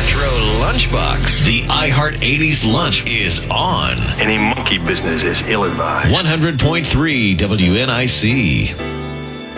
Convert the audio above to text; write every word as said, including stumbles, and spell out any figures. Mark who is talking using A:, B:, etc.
A: Retro Lunchbox. The iHeart eighties Lunch is on.
B: Any monkey business is ill-advised.
A: one hundred point three W N I C.